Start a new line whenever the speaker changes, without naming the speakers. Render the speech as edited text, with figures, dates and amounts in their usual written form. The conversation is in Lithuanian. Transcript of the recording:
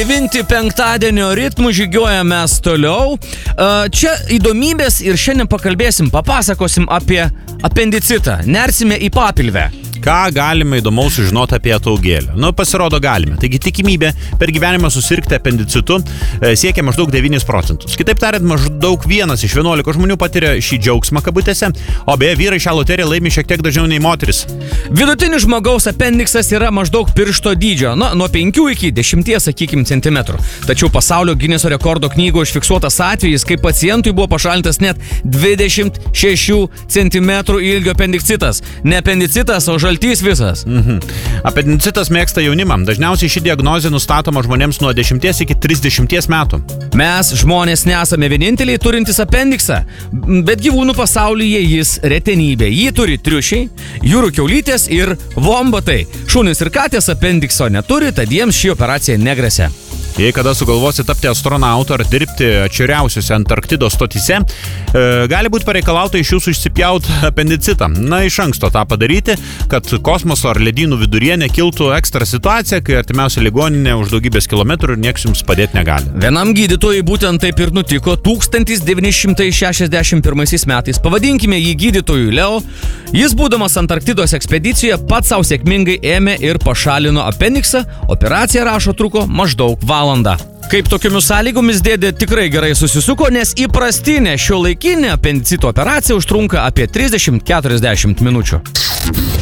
gaivinti penktadienio ritmų žygiuojame mes toliau. Čia įdomybės ir šiandien papasakosim apie apendicitą. Nersime į papilvę.
Ką galime įdomaus sužinoti apie ataugėlę? Pasirodo galime. Taigi tikimybė per gyvenimą susirgti apendicitu siekia maždaug 9%. Kitaip tariant, maždaug 1 iš 11 žmonių patiria šį džiaugsmą kabutėse, o beje, vyrai šią loteriją laimi šiek tiek dažniau nei moteris.
Vidutinis žmogaus apendiksas yra maždaug piršto dydžio, nuo 5 iki 10, sakykim, centimetrų. Tačiau pasaulio Gineso rekordo knygoje užfiksuotas atvejis, kai pacientui buvo pašalintas net 26 cm ilgio apendicitas. Ne apendicitas, o žaltys visas.
Apendicitas mėgsta jaunimą. Dažniausiai ši diagnozė nustatoma žmonėms nuo 10 iki 30 metų.
Mes, žmonės, nesame vieninteliai turintys apendiksą, bet gyvūnų pasaulyje jis retenybė. Jį turi triušiai, jūrų kiaulytės ir vombatai. Šunys ir katės apendikso neturi, tad jiems ši operacija negresia.
Jei kada sugalvosi tapti astronautu ar dirbti atšiauriausiuose Antarktidos stotyse, gali būti pareikalauta iš jūsų išsipjauti apendicitą. Iš anksto tą padaryti, kad kosmoso ar ledynų viduryje nekiltų ekstra situacija, kai artimiausia ligoninė už daugybės kilometrų ir nieks jums padėti negali.
Vienam gydytojui būtent taip ir nutiko 1961 metais. Pavadinkime jį gydytojui Leo. Jis, būdamas Antarktidos ekspedicijoje, pats savo sėkmingai ėmė ir pašalino apendiksą. Operacija, rašo, truko maždaug valandą. Kaip tokiomis sąlygomis dėdė tikrai gerai susisuko, nes įprastinė šiuolaikinė apendicito operacija užtrunka apie 30-40 minučių.